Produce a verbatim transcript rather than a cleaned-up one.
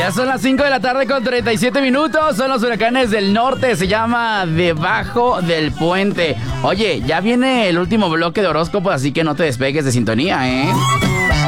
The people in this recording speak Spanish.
Ya son las cinco de la tarde con treinta y siete minutos. Son los huracanes del norte. Se llama Debajo del Puente. Oye, ya viene el último bloque de horóscopos, así que no te despegues de sintonía, ¿eh?